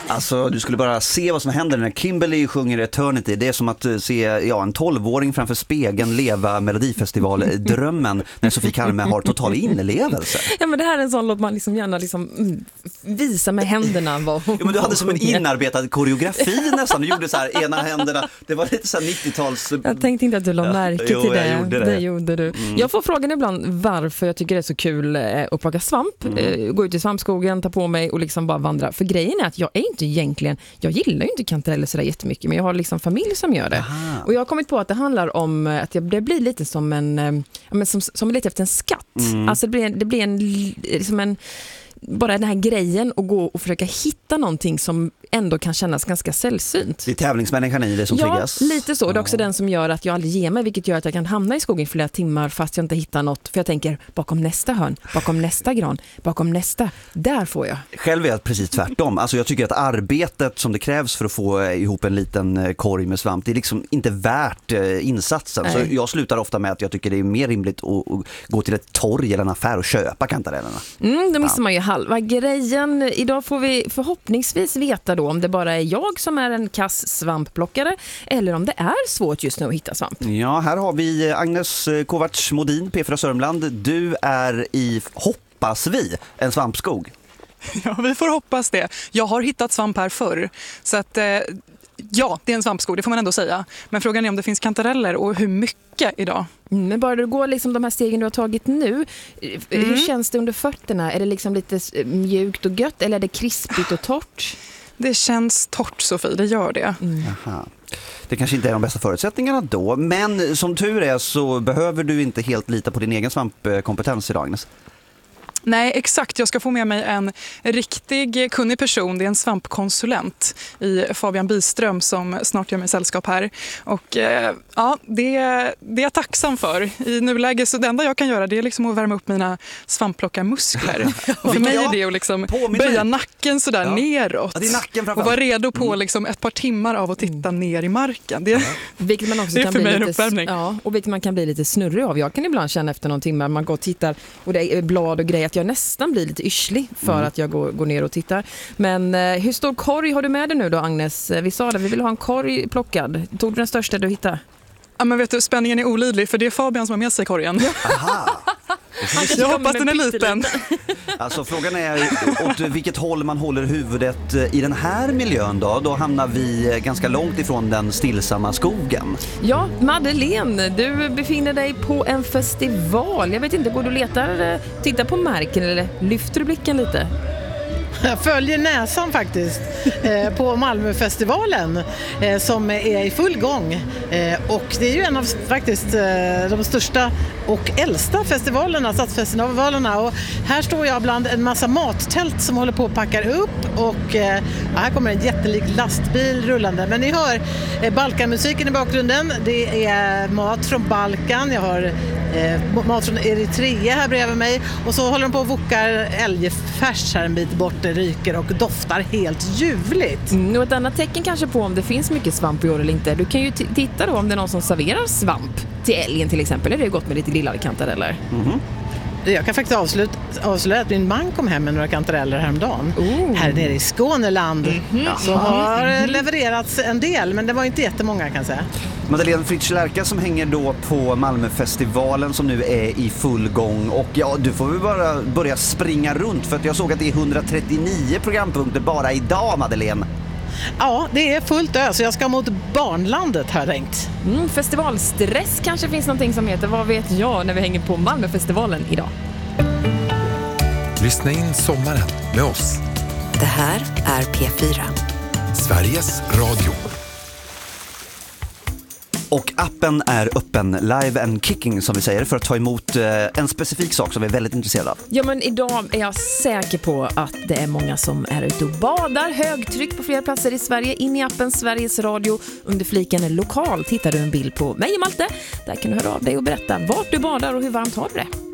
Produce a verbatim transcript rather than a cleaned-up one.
Alltså, du skulle bara se vad som händer när Kimberly sjunger Eternity. Det är som att se ja, en tolvåring framför spegeln leva Melodifestival-drömmen när Sofie Karme har total inlevelse. Ja, men det här är en sån låt man liksom gärna liksom, mm, visar med händerna. Vad ja, men du hade som en inarbetad koreografi nästan. Du gjorde så här, ena händerna. Det var lite så här nittio-tals... Jag tänkte inte att du la märke ja, till jo, det. Gjorde det. Det gjorde du. Mm. Jag får frågan ibland varför jag tycker det är så kul att plocka svamp. Mm. Gå ut i svampskogen, ta på mig och liksom bara vandra. För grejen är att jag är inte egentligen, jag gillar ju inte kantareller sådär jättemycket, men jag har liksom familj som gör det. Aha. Och jag har kommit på att det handlar om att det blir lite som en, ja, men som, som lite efter en skatt. Mm. Alltså det blir, det blir en, liksom en bara den här grejen att gå och försöka hitta någonting som ändå kan kännas ganska sällsynt. Det är tävlingsmänniskan i det som ja, triggas. Ja, lite så. Det är också den som gör att jag aldrig ger mig, vilket gör att jag kan hamna i skogen flera timmar fast jag inte hittar något. För jag tänker, bakom nästa hörn, bakom nästa gran, bakom nästa, där får jag. Själv är jag precis tvärtom. Alltså jag tycker att arbetet som det krävs för att få ihop en liten korg med svamp, det är liksom inte värt insatsen. Nej. Så jag slutar ofta med att jag tycker det är mer rimligt att gå till ett torg eller en affär och köpa kantarellerna. Mm, då missar ja. man ju halva grejen. Idag får vi förhoppningsvis veta då om det bara är jag som är en kass svampplockare eller om det är svårt just nu att hitta svamp. Ja, här har vi Agnes Kovacs Modin, P fyra Sörmland. Du är i, hoppas vi, en svampskog. Ja, vi får hoppas det. Jag har hittat svamp här förr. Så att, eh, ja, det är en svampskog, det får man ändå säga. Men frågan är om det finns kantareller och hur mycket idag. Mm, men bara du går liksom de här stegen du har tagit nu, mm. hur känns det under fötterna? Är det liksom lite mjukt och gött eller är det krispigt och torrt? Det känns torrt, Sofie, det gör det. Mm. Aha. Det kanske inte är de bästa förutsättningarna då, men som tur är så behöver du inte helt lita på din egen svampkompetens idag, Agnes. Nej, exakt. Jag ska få med mig en riktig kunnig person. Det är en svampkonsulent i Fabian Biström som snart gör mig sällskap här. Och eh, ja, det, det är jag tacksam för. I nuläget så det enda jag kan göra det är liksom att värma upp mina svampplockarmuskler. Och för mig är det att liksom böja nacken sådär ja. neråt. Ja, det är nacken och vara redo på mm. liksom ett par timmar av att titta mm. ner i marken. Det, vilket man också det är kan för bli mig en lite, uppvärmning. Ja, och vilket man kan bli lite snurrig av. Jag kan ibland känna efter någon timme man går och tittar och det är blad och grejer att jag nästan blir lite yrslig för mm. att jag går, går ner och tittar. Men eh, hur stor korg har du med dig nu då, Agnes? Vi sa det, vi vill ha en korg plockad. Tog du den största du hittade? Ja, men vet du, spänningen är olidlig för det är Fabian som har med sig korgen. Aha. Jag hoppas den är liten. Alltså frågan är åt vilket håll man håller huvudet i den här miljön då. Då hamnar vi ganska långt ifrån den stillsamma skogen. Ja, Madeleine, du befinner dig på en festival. Jag vet inte, går du och letar, tittar på marken eller lyfter du blicken lite? Jag följer näsan faktiskt eh, på Malmöfestivalen eh, som är i full gång. Eh, och det är ju en av faktiskt eh, de största och äldsta festivalerna, stadsfestivalerna. Och här står jag bland en massa mattält som håller på att packa upp. Och eh, här kommer en jättelik lastbil rullande. Men ni hör eh, Balkanmusiken i bakgrunden. Det är mat från Balkan. Jag har eh, mat från Eritrea här bredvid mig. Och så håller de på och vokar älgfärs här en bit bort. Det ryker och doftar helt ljuvligt. Mm, och ett annat tecken kanske på om det finns mycket svamp i år eller inte. Du kan ju t- titta då om det är någon som serverar svamp till älgen till exempel. Är det gott med lite grillade kantareller? Mm-hmm. Jag kan faktiskt avsluta, avslöja att min man kom hem med några kantareller häromdagen. Oh. Här nere i Skåneland. Mm-hmm. Så har mm-hmm. levererats en del, men det var inte jättemånga kan jag säga. Madeleine Fritz Lärka som hänger då på Malmöfestivalen som nu är i full gång. Och ja, du får väl bara börja springa runt för att jag såg att det är etthundratrettionio programpunkter bara idag, Madeleine. Ja, det är fullt ös så jag ska mot barnlandet har jag tänkt. Mm, festivalstress kanske finns någonting som heter, vad vet jag, när vi hänger på Malmöfestivalen idag. Lyssna in sommaren med oss. Det här är P fyra. Sveriges Radio. Och appen är öppen, live and kicking som vi säger, för att ta emot en specifik sak som vi är väldigt intresserade av. Ja, men idag är jag säker på att det är många som är ute och badar. Högtryck på flera platser i Sverige. In i appen Sveriges Radio. Under fliken lokal hittar du en bild på mig och Malte. Där kan du höra av dig och berätta vart du badar och hur varmt har du det.